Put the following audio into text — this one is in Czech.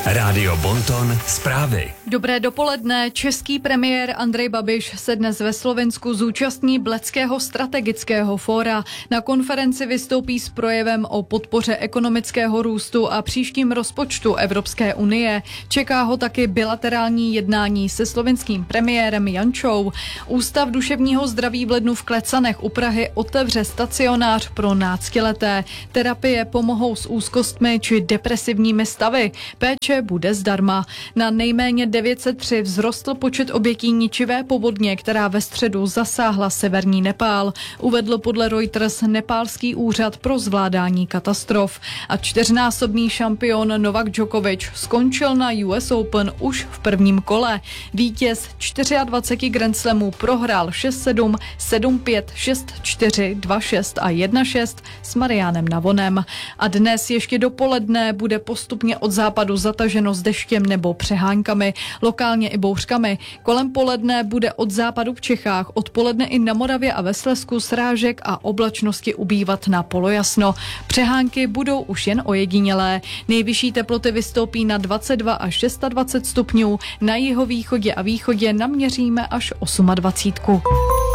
Rádio Bonton zprávy. Dobré dopoledne. Český premiér Andrej Babiš se dnes ve Slovinsku zúčastní Bledského strategického fóra. Na konferenci vystoupí s projevem o podpoře ekonomického růstu a příštím rozpočtu Evropské unie. Čeká ho taky bilaterální jednání se slovinským premiérem Jančou. Ústav duševního zdraví v lednu v Klecanech u Prahy otevře stacionář pro náctileté. Terapie pomohou s úzkostmi či depresivními stavy. Péče bude zdarma. Na nejméně 903 vzrostl počet obětí ničivé povodně, která ve středu zasáhla severní Nepál. Uvedl podle Reuters nepálský úřad pro zvládání katastrof. A čtyřnásobný šampion Novak Djokovic skončil na US Open už v prvním kole. Vítěz 24 Grand Slamů prohrál 6-7, 7-5, 6-4, 2-6 a 1-6 s Mariánem Navonem. A dnes ještě dopoledne bude postupně od západu zataženo s deštěm nebo přeháňkami, lokálně i bouřkami. Kolem poledne bude od západu v Čechách, odpoledne i na Moravě a ve Slezsku srážek a oblačnosti ubývat na polojasno. Přehánky budou už jen ojedinělé. Nejvyšší teploty vystoupí na 22 až 26 stupňů, na jihovýchodě a východě naměříme až 28.